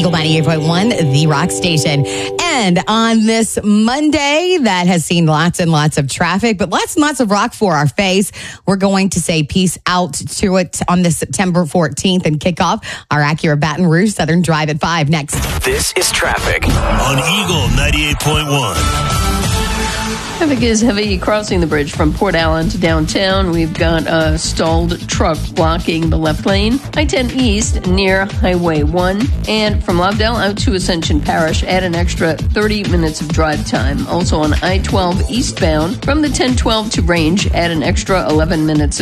Eagle 98.1, the rock station. And on this Monday that has seen lots and lots of traffic, but lots and lots of rock for our face, we're going to say peace out to it on this September 14th and kick off our Acura Baton Rouge Southern Drive at 5 next. This is traffic on Eagle 98.1. Traffic is heavy crossing the bridge from Port Allen to downtown. We've got a stalled truck blocking the left lane. I-10 East near Highway 1. And from Lovedale out to Ascension Parish, add an extra 30 minutes of drive time. Also on I-12 eastbound from the 1012 to Range, add an extra 11 minutes